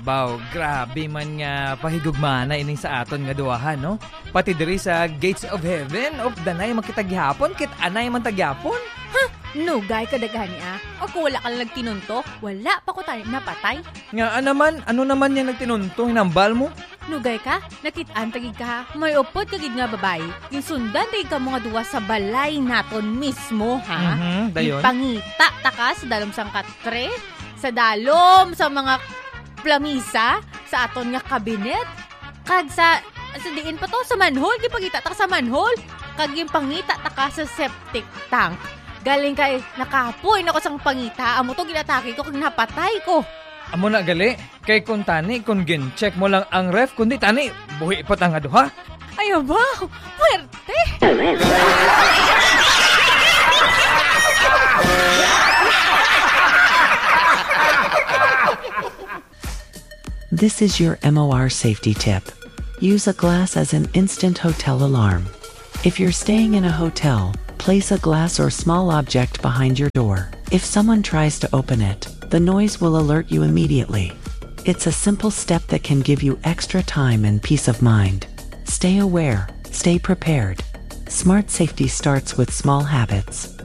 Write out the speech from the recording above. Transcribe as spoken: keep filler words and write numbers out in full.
Baw, grabe man nga pahigugmana ining sa aton nga duwahan, no? Pati diri sa Gates of Heaven of Danay makitagyapon, kit anay man tagyapon. Ha? Nugay ka dagani ah. O kung wala ka lang nagtinunto, wala pa ko tayo napatay. Nga naman, ano naman yung nagtinunto, hinambal mo? Nugay ka, nakitaan tagig ka, may upod kagid nga babae. Yung sundan tagig ka mga duwa sa balay naton mismo, ha? Mm-hmm, dayon. Yung pangita, taka sa dalom sang katre, sa dalom, sa mga plamisa, sa aton nga kabinet, kag sa, sa diin pa to, sa manhole, di pagita ta sa manhole, kag yung pangita taka sa septic tank. Galing kay nakapoy na ko sang pangita, amo to ginatake ko kag napatay ko. Amo na gali, kay kung tani, kung gin-check mo lang ang ref, kundi tani, buhi pa tanga duha. Ayaw ba? Puwerte! This is your M O R safety tip. Use a glass as an instant hotel alarm. If you're staying in a hotel, place a glass or small object behind your door. If someone tries to open it, the noise will alert you immediately. It's a simple step that can give you extra time and peace of mind. Stay aware, stay prepared. Smart safety starts with small habits.